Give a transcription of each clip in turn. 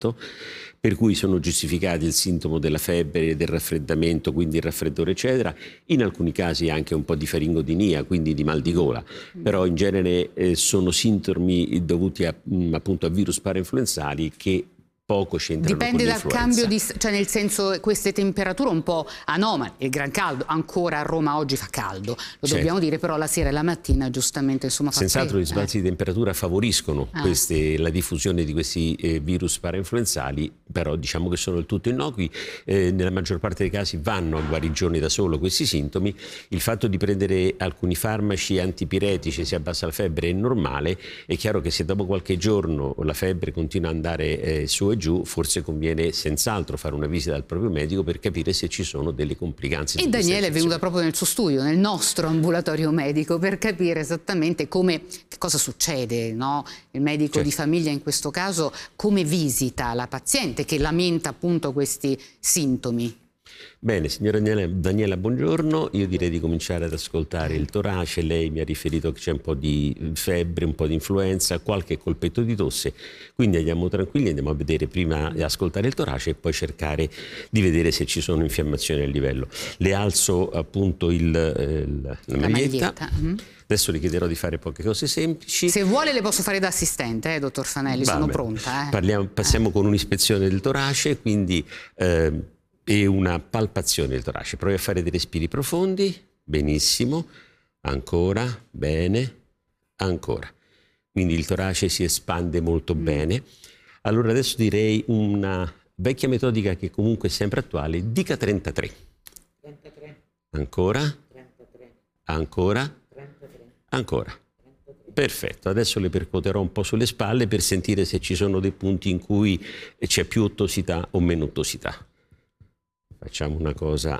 per cui sono giustificati il sintomo della febbre, del raffreddamento, quindi il raffreddore eccetera, in alcuni casi anche un po' di faringodinia, quindi di mal di gola, però in genere sono sintomi dovuti appunto a virus parainfluenzali che poco c'entrano con dipende dal l'influenza. cambio di, cioè nel senso, queste temperature un po' anomale, il gran caldo, ancora a Roma oggi fa caldo, lo dobbiamo dire, però la sera e la mattina giustamente insomma fa senz'altro freddo. gli sbalzi di temperatura favoriscono la diffusione di questi virus parainfluenzali, però diciamo che sono del tutto innocui, nella maggior parte dei casi vanno a guarigione da solo questi sintomi. Il fatto di prendere alcuni farmaci antipiretici se abbassa la febbre è normale, è chiaro che se dopo qualche giorno la febbre continua ad andare su e giù, forse conviene senz'altro fare una visita al proprio medico per capire se ci sono delle complicanze. E Daniele è venuta proprio nel suo studio, nel nostro ambulatorio medico, per capire esattamente che cosa succede, no? Il medico di famiglia in questo caso come visita la paziente che lamenta appunto questi sintomi. Bene, signora Daniela, buongiorno. Io direi di cominciare ad ascoltare il torace. Lei mi ha riferito che c'è un po' di febbre, un po' di influenza, qualche colpetto di tosse, quindi andiamo tranquilli, andiamo a vedere prima, ascoltare il torace e poi cercare di vedere se ci sono infiammazioni a livello. Le alzo appunto la maglietta. Adesso le chiederò di fare poche cose semplici. Se vuole le posso fare da assistente, dottor Fanelli, sono pronta. Passiamo con un'ispezione del torace, quindi e una palpazione del torace. Provi a fare dei respiri profondi. Benissimo. Ancora. Bene. Ancora. Quindi il torace si espande molto bene. Allora adesso direi una vecchia metodica che comunque è sempre attuale. Dica 33. 33. Ancora. 33. Ancora. 33. Ancora. Perfetto, adesso le percuoterò un po' sulle spalle per sentire se ci sono dei punti in cui c'è più ottosità o meno ottosità. Facciamo una cosa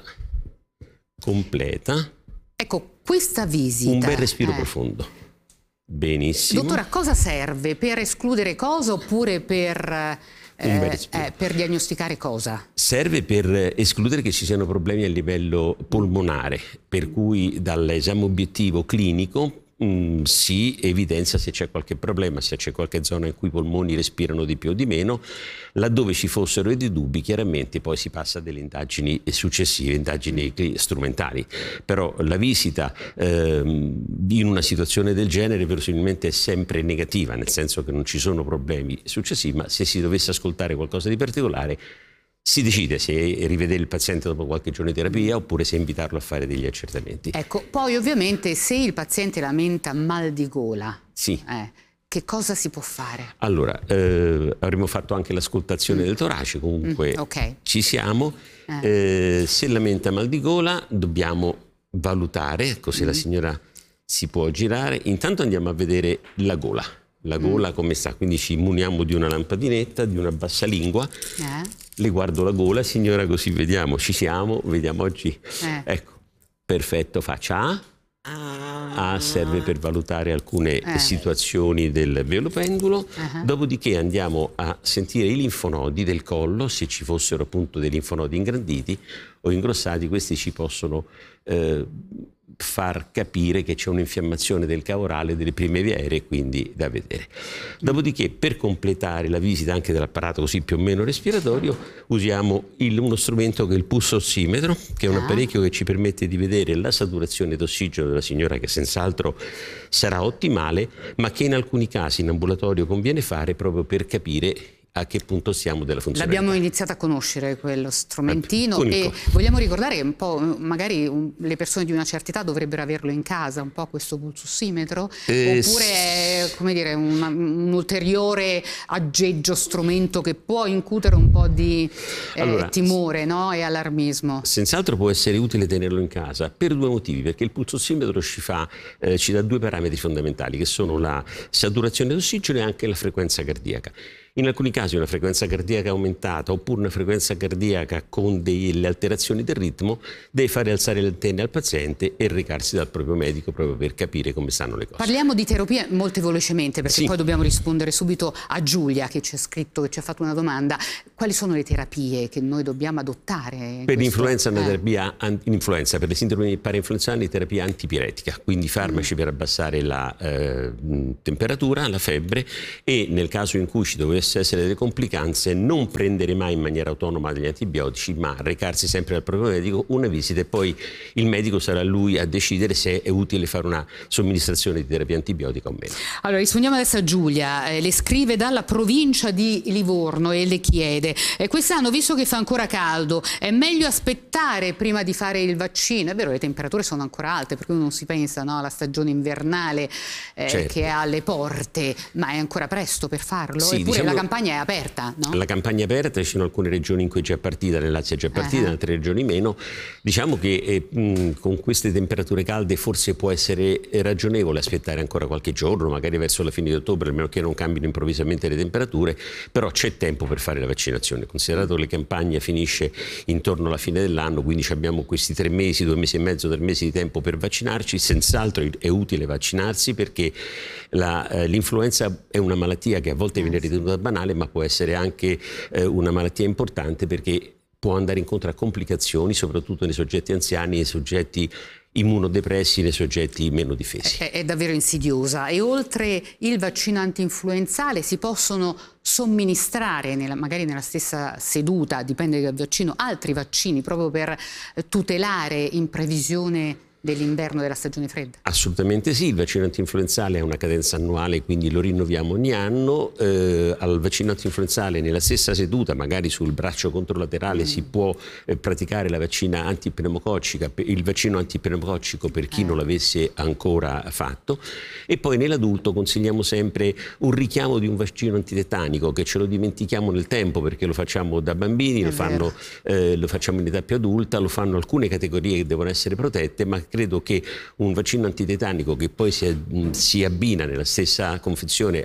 completa. Ecco, questa visita... Un bel respiro profondo. Benissimo. Dottore, a cosa serve? Per escludere cosa oppure per diagnosticare cosa? Serve per escludere che ci siano problemi a livello polmonare, per cui dall'esame obiettivo clinico si evidenzia se c'è qualche problema, se c'è qualche zona in cui i polmoni respirano di più o di meno. Laddove ci fossero dei dubbi, chiaramente poi si passa a delle indagini successive, indagini strumentali. Però la visita in una situazione del genere verosimilmente è sempre negativa, nel senso che non ci sono problemi successivi, ma se si dovesse ascoltare qualcosa di particolare si decide se rivedere il paziente dopo qualche giorno di terapia oppure se invitarlo a fare degli accertamenti. Ecco, poi ovviamente se il paziente lamenta mal di gola, che cosa si può fare? Allora, avremo fatto anche l'ascoltazione del torace, comunque ci siamo. Se lamenta mal di gola dobbiamo valutare, ecco, se la signora si può girare. Intanto andiamo a vedere la gola. La gola come sta, quindi ci muniamo di una lampadinetta, di una bassalingua. Le guardo la gola, signora, così vediamo, ci siamo, vediamo oggi. Ecco, perfetto, faccia A. A serve per valutare alcune situazioni del velo pendulo, dopodiché andiamo a sentire i linfonodi del collo, se ci fossero appunto dei linfonodi ingranditi o ingrossati, questi ci possono far capire che c'è un'infiammazione del cavo orale delle prime vie aeree, quindi da vedere. Dopodiché, per completare la visita anche dell'apparato così più o meno respiratorio, usiamo uno strumento che è il pulsossimetro, che è un apparecchio che ci permette di vedere la saturazione d'ossigeno della signora, che senz'altro sarà ottimale, ma che in alcuni casi in ambulatorio conviene fare proprio per capire a che punto siamo della funzionalità. L'abbiamo iniziato a conoscere quello strumentino e vogliamo ricordare che un po', magari le persone di una certa età dovrebbero averlo in casa, un po' questo pulsossimetro, oppure è, come dire, un ulteriore aggeggio, strumento che può incutere un po' di timore, no? E allarmismo. Senz'altro può essere utile tenerlo in casa per due motivi, perché il pulsossimetro ci dà due parametri fondamentali, che sono la saturazione d'ossigeno e anche la frequenza cardiaca. In alcuni casi una frequenza cardiaca aumentata oppure una frequenza cardiaca con delle alterazioni del ritmo deve fare alzare le antenne al paziente e recarsi dal proprio medico proprio per capire come stanno le cose. Parliamo di terapia molto velocemente perché poi dobbiamo rispondere subito a Giulia che ci ha scritto, che ci ha fatto una domanda. quali sono le terapie che noi dobbiamo adottare? Per l'influenza è una terapia influenza, per le sindromi parainfluenzali terapia antipiretica, quindi farmaci per abbassare la temperatura, la febbre, e nel caso in cui ci dovesse essere delle complicanze non prendere mai in maniera autonoma degli antibiotici, ma recarsi sempre dal proprio medico, una visita, e poi il medico sarà lui a decidere se è utile fare una somministrazione di terapia antibiotica o meno. Allora rispondiamo adesso a Giulia, le scrive dalla provincia di Livorno e le chiede: quest'anno, visto che fa ancora caldo, è meglio aspettare prima di fare il vaccino? È vero, le temperature sono ancora alte, per cui non si pensa, no, alla stagione invernale certo, che è alle porte, ma è ancora presto per farlo? Sì, eppure diciamo, la campagna è aperta, no? La campagna è aperta, ci sono alcune regioni in cui è già partita, nel Lazio è già partita, in altre regioni meno. Diciamo che con queste temperature calde forse può essere ragionevole aspettare ancora qualche giorno, magari verso la fine di ottobre, almeno che non cambino improvvisamente le temperature, però c'è tempo per fare la vaccinazione, considerato che la campagna finisce intorno alla fine dell'anno, quindi abbiamo questi 3 mesi, 2 mesi e mezzo, 3 mesi di tempo per vaccinarci. Senz'altro è utile vaccinarsi, perché l'influenza è una malattia che a volte viene ritenuta banale, ma può essere anche una malattia importante, perché può andare incontro a complicazioni, soprattutto nei soggetti anziani, nei soggetti immunodepressi, nei soggetti meno difesi. È davvero insidiosa. E oltre il vaccino antinfluenzale si possono somministrare, magari nella stessa seduta, dipende dal vaccino, altri vaccini proprio per tutelare in previsione dell'inverno, della stagione fredda? Assolutamente sì, il vaccino antinfluenzale ha una cadenza annuale, quindi lo rinnoviamo ogni anno. Al vaccino antinfluenzale nella stessa seduta, magari sul braccio controlaterale, si può praticare la vaccina antipneumococcica, il vaccino antipneumococcico per chi non l'avesse ancora fatto, e poi nell'adulto consigliamo sempre un richiamo di un vaccino antitetanico, che ce lo dimentichiamo nel tempo perché lo facciamo da bambini, lo facciamo in età più adulta, lo fanno alcune categorie che devono essere protette, ma credo che un vaccino antitetanico che poi si abbina nella stessa confezione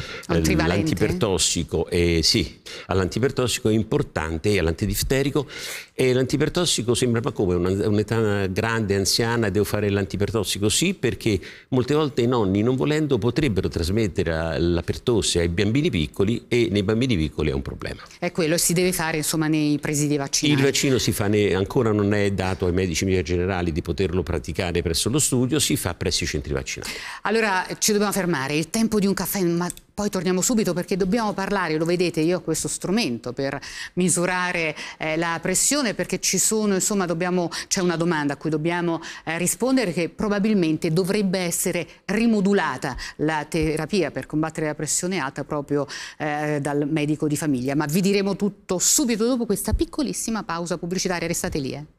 all'antipertossico, all'antipertossico è importante, e all'antidifterico. E l'antipertossico sembra, ma come, un'età grande, anziana, devo fare l'antipertossico? Sì, perché molte volte i nonni, non volendo, potrebbero trasmettere la pertosse ai bambini piccoli, e nei bambini piccoli è un problema. È quello, si deve fare insomma nei presidi vaccinali. Il vaccino si fa, ancora non è dato ai medici generali di poterlo praticare presso lo studio, si fa presso i centri vaccinali. Allora ci dobbiamo fermare, il tempo di un caffè, ma poi torniamo subito perché dobbiamo parlare, lo vedete, io ho questo strumento per misurare la pressione, perché ci sono, insomma, c'è una domanda a cui dobbiamo rispondere, che probabilmente dovrebbe essere rimodulata la terapia per combattere la pressione alta proprio dal medico di famiglia, ma vi diremo tutto subito dopo questa piccolissima pausa pubblicitaria, restate lì.